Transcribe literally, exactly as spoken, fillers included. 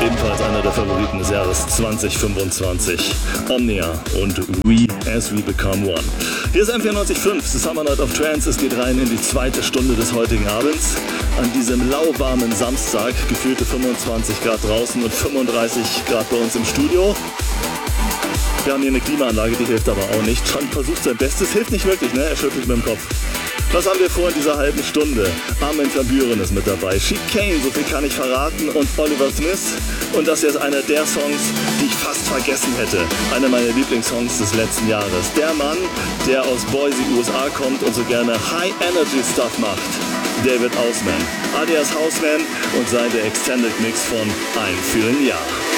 Ebenfalls einer der Favoriten des Jahres zwanzig fünfundzwanzig. Omnia und We As We Become One. Hier ist M vierundneunzig Komma fünf, The Summer Night of Trance. Es geht rein in die zweite Stunde des heutigen Abends. An diesem lauwarmen Samstag, gefühlte fünfundzwanzig Grad draußen und fünfunddreißig Grad bei uns im Studio. Wir haben hier eine Klimaanlage, die hilft aber auch nicht. John versucht sein Bestes, hilft nicht wirklich, ne? Er schüttelt mit dem Kopf. Was haben wir vor in dieser halben Stunde? Armin van Buuren ist mit dabei, Chicane, so viel kann ich verraten, und Oliver Smith. Und das hier ist einer der Songs, die ich fast vergessen hätte. Einer meiner Lieblingssongs des letzten Jahres. Der Mann, der aus Boise, U S A kommt und so gerne High-Energy-Stuff macht. David Houseman, alias Houseman, und sein der Extended Mix von Ein für ein Jahr.